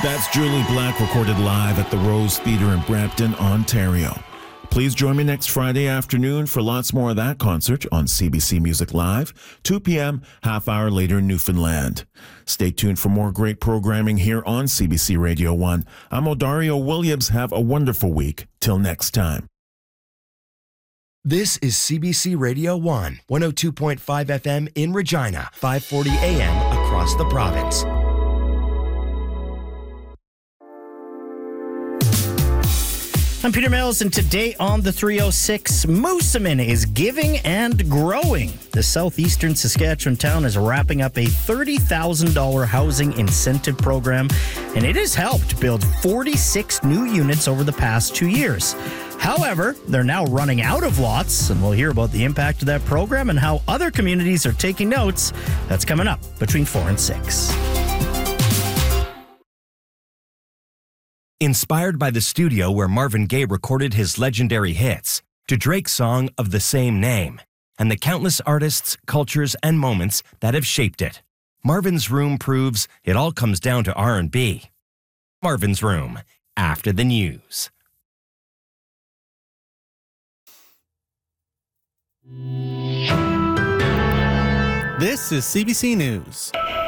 That's Julie Black, recorded live at the Rose Theatre in Brampton, Ontario. Please join me next Friday afternoon for lots more of that concert on CBC Music Live, 2 p.m., half hour later in Newfoundland. Stay tuned for more great programming here on CBC Radio 1. I'm Odario Williams. Have a wonderful week. Till next time. This is CBC Radio 1, 102.5 FM in Regina, 540 AM across the province. I'm Peter Mills, and today on the 306, Moosomin is giving and growing. The southeastern Saskatchewan town is wrapping up a $30,000 housing incentive program, and it has helped build 46 new units over the past 2 years. However, they're now running out of lots, and we'll hear about the impact of that program and how other communities are taking notes. That's coming up between 4 and 6. Inspired by the studio where Marvin Gaye recorded his legendary hits, to Drake's song of the same name, and the countless artists, cultures, and moments that have shaped it, Marvin's Room proves it all comes down to R&B. Marvin's Room, after the news. This is CBC News.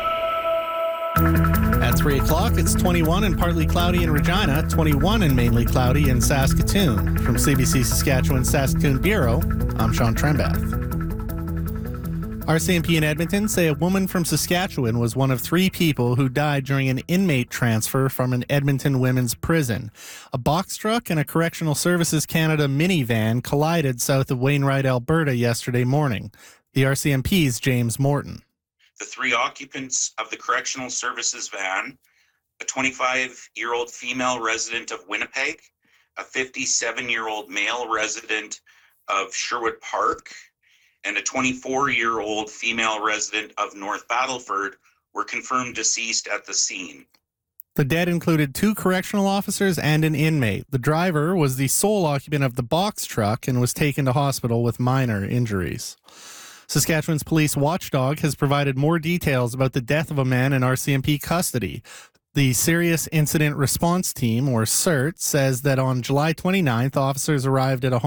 At 3 o'clock, it's 21 and partly cloudy in Regina, 21 and mainly cloudy in Saskatoon. From CBC Saskatchewan Saskatoon Bureau, I'm Sean Trembath. RCMP in Edmonton say a woman from Saskatchewan was one of 3 people who died during an inmate transfer from an Edmonton women's prison. A box truck and a Correctional Services Canada minivan collided south of Wainwright, Alberta yesterday morning. The RCMP's James Morton. The 3 occupants of the Correctional Services van, a 25-year-old female resident of Winnipeg, a 57-year-old male resident of Sherwood Park, and a 24-year-old female resident of North Battleford were confirmed deceased at the scene. The dead included 2 correctional officers and an inmate. The driver was the sole occupant of the box truck and was taken to hospital with minor injuries. Saskatchewan's police watchdog has provided more details about the death of a man in RCMP custody. The Serious Incident Response Team, or CERT, says that on July 29th, officers arrived at a home